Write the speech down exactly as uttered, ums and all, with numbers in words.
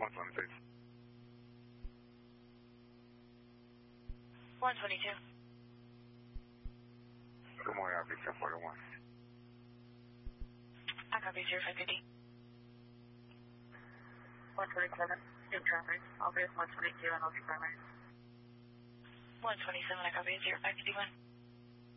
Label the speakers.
Speaker 1: one twenty-six.
Speaker 2: one twenty-two.
Speaker 1: Good morning, I'll be ten forty-one.
Speaker 2: I copy zero five fifty.
Speaker 3: one twenty-seven, in traffic. I'll be at one twenty-two and I'll be primary.
Speaker 2: one twenty-seven, I copy zero five fifty-one.